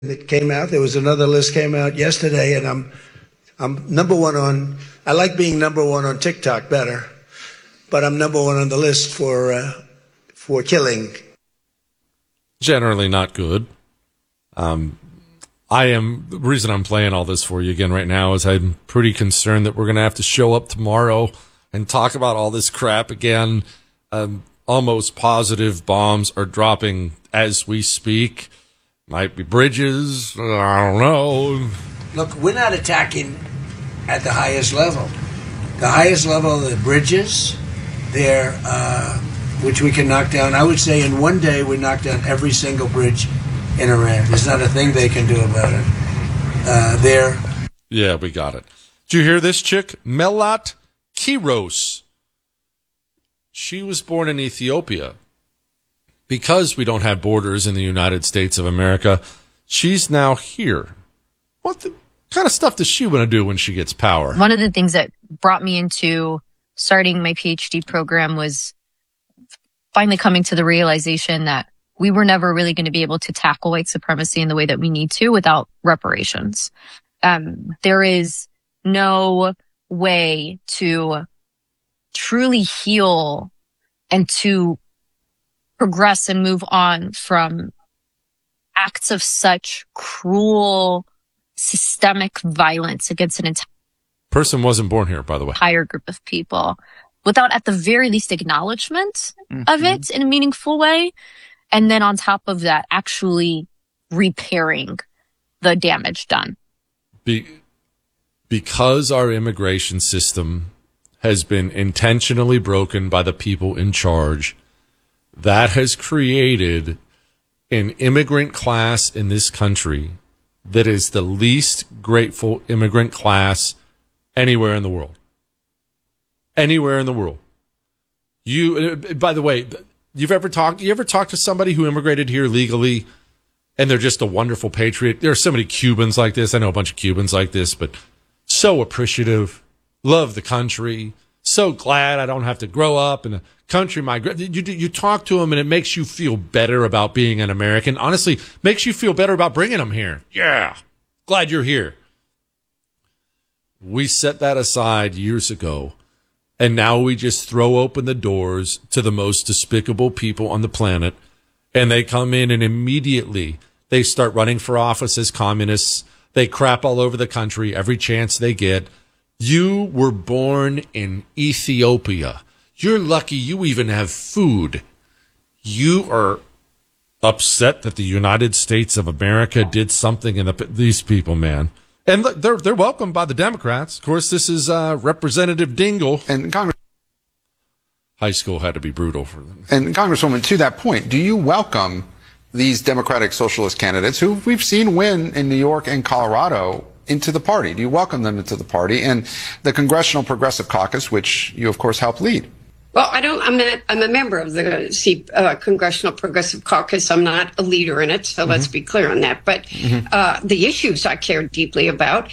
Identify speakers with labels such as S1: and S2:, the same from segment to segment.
S1: that came out. There was another list came out yesterday, and I'm number one on. I like being number one on TikTok better, but I'm number one on the list for killing.
S2: Generally not good. The reason I'm playing all this for you again right now is I'm pretty concerned that we're going to have to show up tomorrow and talk about all this crap again. Almost positive bombs are dropping as we speak. Might be bridges. I don't know.
S1: Look, we're not attacking at the highest level. The highest level of the bridges, they're, which we can knock down. I would say in one day we knock down every single bridge in Iran. There's not a thing they can do about it.
S2: Yeah, we got it. Did you hear this chick? Melat Kiros. She was born in Ethiopia. Because we don't have borders in the United States of America, she's now here. What kind of stuff does she want to do when she gets power?
S3: One of the things that brought me into starting my PhD program was finally coming to the realization that we were never really going to be able to tackle white supremacy in the way that we need to without reparations. There is no way to truly heal and to progress and move on from acts of such cruel, systemic violence against an entire
S2: person wasn't born here, by the way.
S3: Entire group of people without at the very least acknowledgement of it in a meaningful way. And then on top of that, actually repairing the damage done.
S2: Because our immigration system has been intentionally broken by the people in charge, that has created an immigrant class in this country that is the least grateful immigrant class anywhere in the world. Anywhere in the world. By the way, you ever talked to somebody who immigrated here legally and they're just a wonderful patriot? There are so many Cubans like this. I know a bunch of Cubans like this, but so appreciative, love the country, so glad I don't have to grow up in a country. You talk to them and it makes you feel better about being an American. Honestly, makes you feel better about bringing them here. Yeah, glad you're here. We set that aside years ago, and now we just throw open the doors to the most despicable people on the planet, and they come in and immediately they start running for office as communists. They crap all over the country every chance they get. You were born in Ethiopia. You're lucky you even have food. You are upset that the United States of America did something in these people, man. And they're welcomed by the Democrats. Of course, this is Representative Dingle.
S4: And Congress.
S2: High school had to be brutal for them.
S4: And Congresswoman, to that point, do you welcome these Democratic Socialist candidates who we've seen win in New York and Colorado into the party? Do you welcome them into the party and the Congressional Progressive Caucus, which you, of course, helped lead?
S5: Well, I'm a member of the Congressional Progressive Caucus. I'm not a leader in it, so let's be clear on that. But the issues I care deeply about,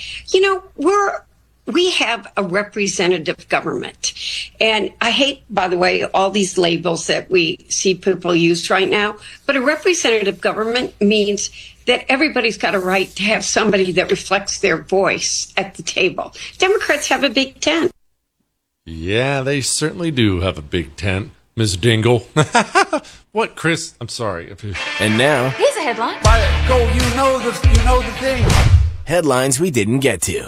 S5: we have a representative government. And I hate, by the way, all these labels that we see people use right now. But a representative government means that everybody's got a right to have somebody that reflects their voice at the table. Democrats have a big tent.
S2: Yeah, they certainly do have a big tent, Ms. Dingle. What, Chris? I'm sorry.
S6: And now,
S7: here's a headline.
S8: Go, you know the thing.
S6: Headlines we didn't get to.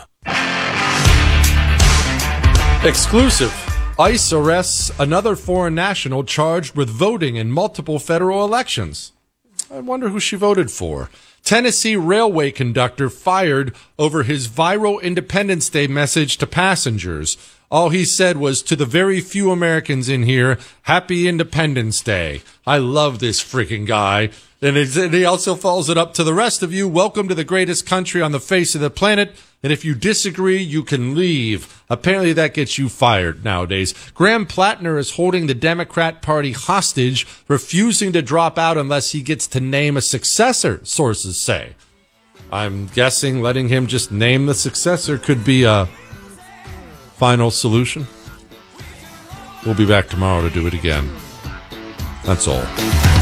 S2: Exclusive. ICE arrests another foreign national charged with voting in multiple federal elections. I wonder who she voted for. Tennessee railway conductor fired over his viral Independence Day message to passengers. All he said was, to the very few Americans in here, Happy Independence Day. I love this freaking guy. And he also follows it up to the rest of you. Welcome to the greatest country on the face of the planet. And if you disagree, you can leave. Apparently that gets you fired nowadays. Graham Plattner is holding the Democrat Party hostage, refusing to drop out unless he gets to name a successor, sources say. I'm guessing letting him just name the successor could be a final solution. We'll be back tomorrow to do it again. That's all.